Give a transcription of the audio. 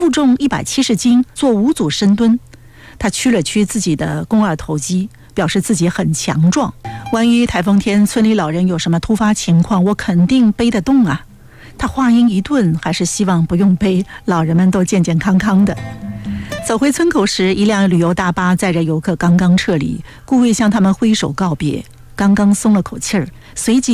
负重170斤做5组深蹲。他屈了屈自己的肱二头肌，表示自己很强壮。万一台风天村里老人有什么突发情况，我肯定背得动啊。他话音一顿，还是希望不用背，老人们都健健康康的。走回村口时，一辆旅游大巴载着游客刚刚撤离，顾卫向他们挥手告别，刚刚松了口气儿，随即